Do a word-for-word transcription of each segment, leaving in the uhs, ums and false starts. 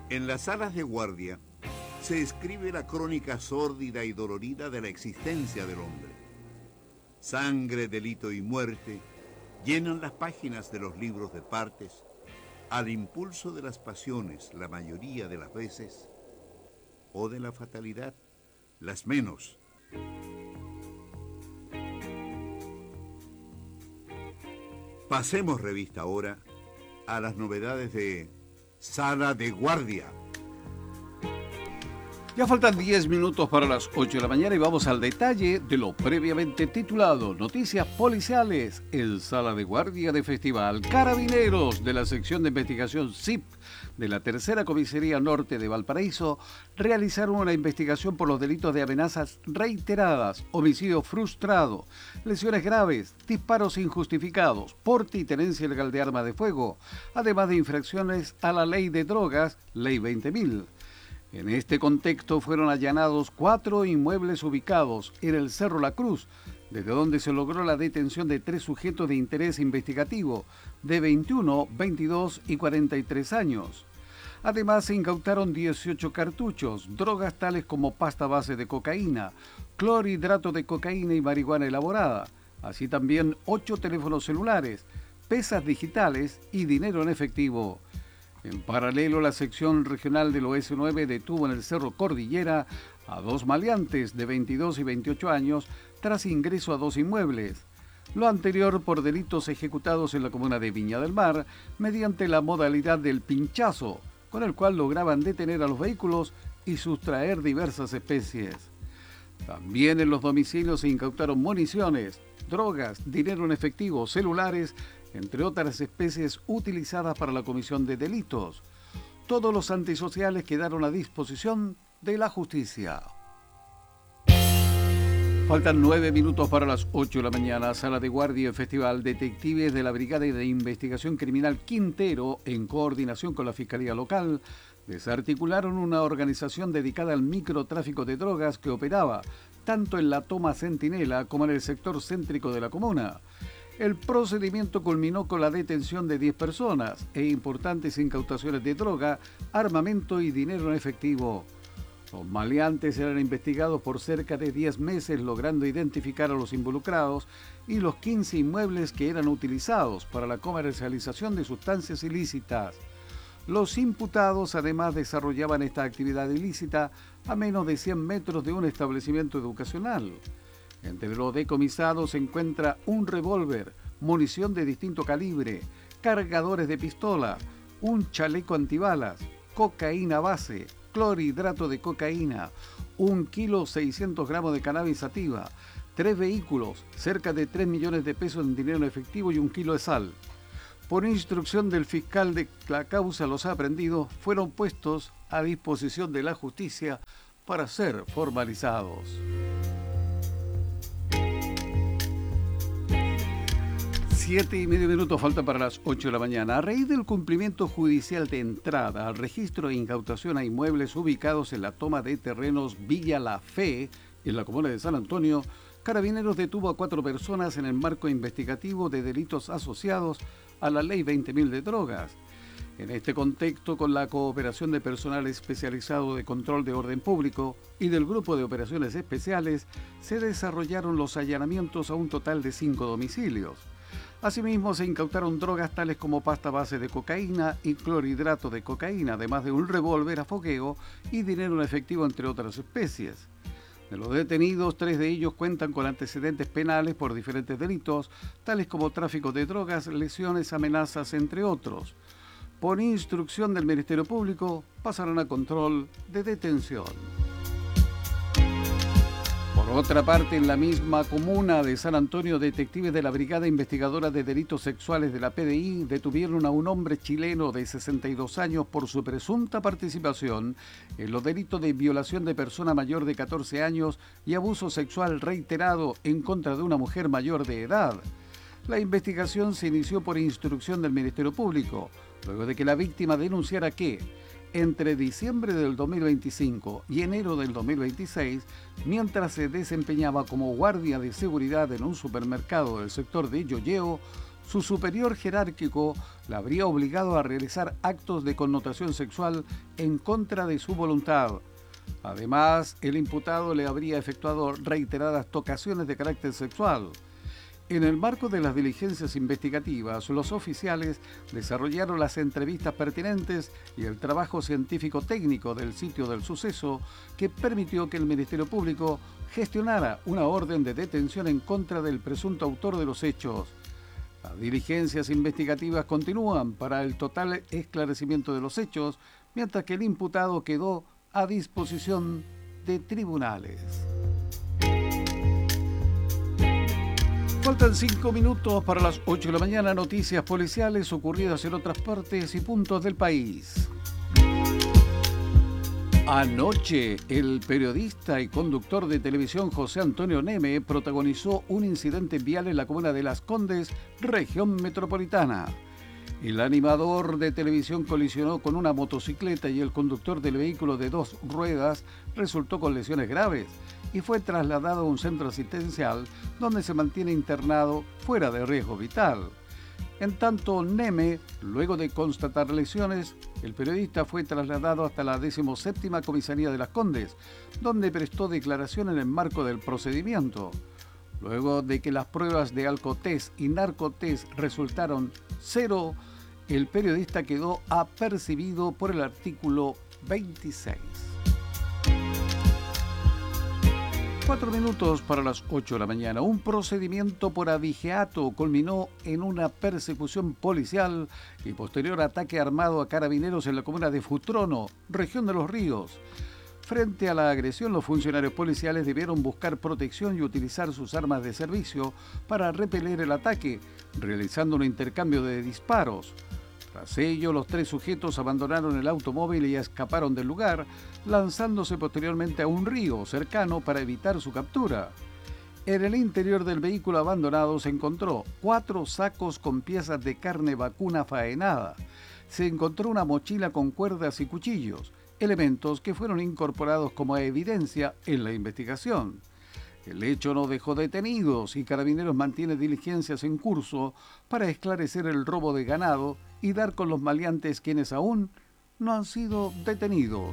En las salas de guardia se escribe la crónica sórdida y dolorida de la existencia del hombre. Sangre, delito y muerte llenan las páginas de los libros de partes al impulso de las pasiones la mayoría de las veces, o de la fatalidad las menos. Pasemos revista ahora a las novedades de Sala de Guardia. Ya faltan diez minutos para las ocho de la mañana y vamos al detalle de lo previamente titulado Noticias Policiales. En Sala de Guardia de Festival, Carabineros de la sección de investigación S I P de la Tercera Comisaría Norte de Valparaíso realizaron una investigación por los delitos de amenazas reiteradas, homicidio frustrado, lesiones graves, disparos injustificados, porte y tenencia ilegal de arma de fuego, además de infracciones a la ley de drogas, Ley veinte mil. En este contexto fueron allanados cuatro inmuebles ubicados en el Cerro La Cruz, desde donde se logró la detención de tres sujetos de interés investigativo de veintiuno, veintidós y cuarenta y tres años. Además, se incautaron dieciocho cartuchos, drogas tales como pasta base de cocaína, clorhidrato de cocaína y marihuana elaborada, así también ocho teléfonos celulares, pesas digitales y dinero en efectivo. En paralelo, la sección regional del O S nueve detuvo en el Cerro Cordillera a dos maleantes de veintidós y veintiocho años tras ingreso a dos inmuebles. Lo anterior por delitos ejecutados en la comuna de Viña del Mar mediante la modalidad del pinchazo, con el cual lograban detener a los vehículos y sustraer diversas especies. También en los domicilios se incautaron municiones, drogas, dinero en efectivo, celulares, entre otras especies utilizadas para la comisión de delitos. Todos los antisociales quedaron a disposición de la justicia. Faltan nueve minutos para las ocho de la mañana. Sala de Guardia y Festival. Detectives de la Brigada de Investigación Criminal Quintero, en coordinación con la Fiscalía Local, desarticularon una organización dedicada al microtráfico de drogas que operaba tanto en la Toma Centinela como en el sector céntrico de la comuna. El procedimiento culminó con la detención de diez personas e importantes incautaciones de droga, armamento y dinero en efectivo. Los maleantes eran investigados por cerca de diez meses, logrando identificar a los involucrados y los quince inmuebles que eran utilizados para la comercialización de sustancias ilícitas. Los imputados además desarrollaban esta actividad ilícita a menos de cien metros de un establecimiento educacional. Entre los decomisados se encuentra un revólver, munición de distinto calibre, cargadores de pistola, un chaleco antibalas, cocaína base, clorhidrato de cocaína, un kilo seiscientos gramos de cannabis sativa, tres vehículos, cerca de tres millones de pesos en dinero en efectivo y un kilo de sal. Por instrucción del fiscal de la causa, los aprehendidos fueron puestos a disposición de la justicia para ser formalizados. Siete y medio minutos faltan para las ocho de la mañana. A raíz del cumplimiento judicial de entrada al registro de incautación a inmuebles ubicados en la toma de terrenos Villa La Fe, en la comuna de San Antonio, Carabineros detuvo a cuatro personas en el marco investigativo de delitos asociados a la Ley veinte mil de drogas. En este contexto, con la cooperación de personal especializado de control de orden público y del Grupo de Operaciones Especiales, se desarrollaron los allanamientos a un total de cinco domicilios. Asimismo, se incautaron drogas tales como pasta base de cocaína y clorhidrato de cocaína, además de un revólver a fogueo y dinero en efectivo, entre otras especies. De los detenidos, tres de ellos cuentan con antecedentes penales por diferentes delitos, tales como tráfico de drogas, lesiones, amenazas, entre otros. Por instrucción del Ministerio Público, pasarán a control de detención. Por otra parte, en la misma comuna de San Antonio, detectives de la Brigada Investigadora de Delitos Sexuales de la P D I detuvieron a un hombre chileno de sesenta y dos años por su presunta participación en los delitos de violación de persona mayor de catorce años y abuso sexual reiterado en contra de una mujer mayor de edad. La investigación se inició por instrucción del Ministerio Público, luego de que la víctima denunciara que, entre diciembre del dos mil veinticinco y enero del dos mil veintiséis, mientras se desempeñaba como guardia de seguridad en un supermercado del sector de Yoyeo, Su superior jerárquico la habría obligado a realizar actos de connotación sexual en contra de su voluntad. Además, el imputado le habría efectuado reiteradas tocaciones de carácter sexual. En el marco de las diligencias investigativas, los oficiales desarrollaron las entrevistas pertinentes y el trabajo científico-técnico del sitio del suceso, que permitió que el Ministerio Público gestionara una orden de detención en contra del presunto autor de los hechos. Las diligencias investigativas continúan para el total esclarecimiento de los hechos, mientras que el imputado quedó a disposición de tribunales. Faltan cinco minutos para las ocho de la mañana. Noticias policiales ocurridas en otras partes y puntos del país. Anoche, el periodista y conductor de televisión José Antonio Neme protagonizó un incidente vial en la comuna de Las Condes, región metropolitana. El animador de televisión colisionó con una motocicleta y el conductor del vehículo de dos ruedas resultó con lesiones graves y fue trasladado a un centro asistencial donde se mantiene internado fuera de riesgo vital. En tanto, Neme, luego de constatar lesiones, el periodista fue trasladado hasta la decimoséptima comisaría de Las Condes, donde prestó declaración en el marco del procedimiento. Luego de que las pruebas de alcotest y narcotest resultaron cero, el periodista quedó apercibido por el artículo veintiséis. Cuatro minutos para las ocho de la mañana. Un procedimiento por abigeato culminó en una persecución policial y posterior ataque armado a carabineros en la comuna de Futrono, región de Los Ríos. Frente a la agresión, los funcionarios policiales debieron buscar protección y utilizar sus armas de servicio para repeler el ataque, realizando un intercambio de disparos. Tras ello, los tres sujetos abandonaron el automóvil y escaparon del lugar, lanzándose posteriormente a un río cercano para evitar su captura. En el interior del vehículo abandonado se encontró cuatro sacos con piezas de carne vacuna faenada. Se encontró una mochila con cuerdas y cuchillos, elementos que fueron incorporados como evidencia en la investigación. El hecho no dejó detenidos y Carabineros mantiene diligencias en curso para esclarecer el robo de ganado y dar con los maleantes, quienes aún no han sido detenidos.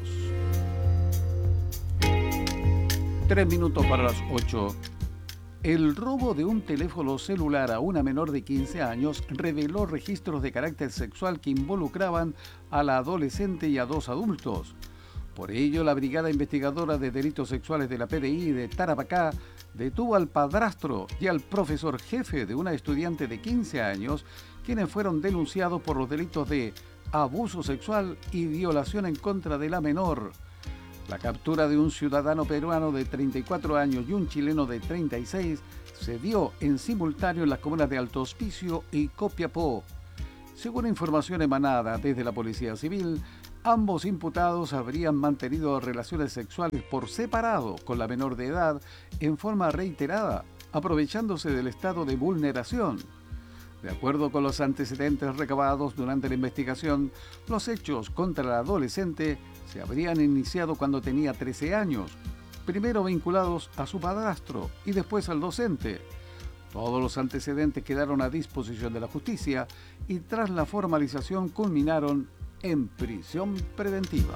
Tres minutos para las ocho. El robo de un teléfono celular a una menor de quince años reveló registros de carácter sexual que involucraban a la adolescente y a dos adultos. Por ello, la Brigada Investigadora de Delitos Sexuales de la P D I de Tarapacá detuvo al padrastro y al profesor jefe de una estudiante de quince años, quienes fueron denunciados por los delitos de abuso sexual y violación en contra de la menor. La captura de un ciudadano peruano de treinta y cuatro años y un chileno de treinta y seis se dio en simultáneo en las comunas de Alto Hospicio y Copiapó. Según información emanada desde la Policía Civil, ambos imputados habrían mantenido relaciones sexuales por separado con la menor de edad en forma reiterada, aprovechándose del estado de vulneración. De acuerdo con los antecedentes recabados durante la investigación, los hechos contra la adolescente se habrían iniciado cuando tenía trece años, primero vinculados a su padrastro y después al docente. Todos los antecedentes quedaron a disposición de la justicia y tras la formalización culminaron en prisión preventiva.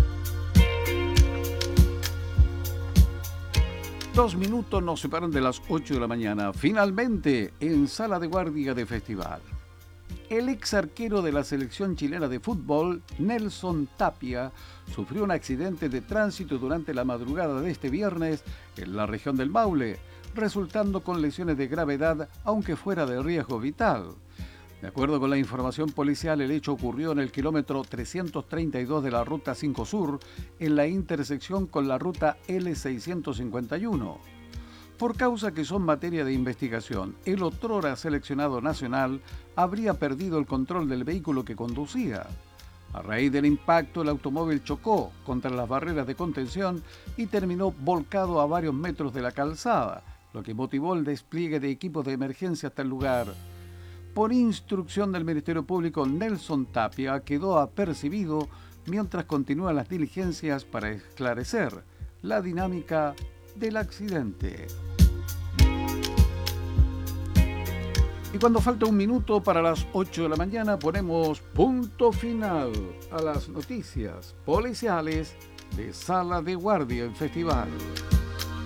Dos minutos nos separan de las ocho de la mañana. Finalmente, en sala de guardia de festival. El ex arquero de la selección chilena de fútbol, Nelson Tapia, sufrió un accidente de tránsito durante la madrugada de este viernes en la región del Maule, resultando con lesiones de gravedad, aunque fuera de riesgo vital. De acuerdo con la información policial, el hecho ocurrió en el kilómetro trescientos treinta y dos de la Ruta cinco Sur, en la intersección con la Ruta L seiscientos cincuenta y uno. Por causa que son materia de investigación, el otrora seleccionado nacional habría perdido el control del vehículo que conducía. A raíz del impacto, el automóvil chocó contra las barreras de contención y terminó volcado a varios metros de la calzada, lo que motivó el despliegue de equipos de emergencia hasta el lugar. Por instrucción del Ministerio Público, Nelson Tapia quedó apercibido mientras continúan las diligencias para esclarecer la dinámica del accidente. Y cuando falta un minuto para las ocho de la mañana, ponemos punto final a las noticias policiales de Sala de Guardia en Festival.